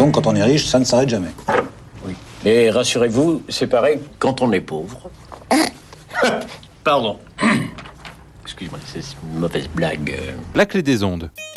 donc, quand on est riche, ça ne s'arrête jamais. Oui. Et rassurez-vous, c'est pareil quand on est pauvre. Pardon. Excuse-moi, c'est une mauvaise blague. La clé des ondes.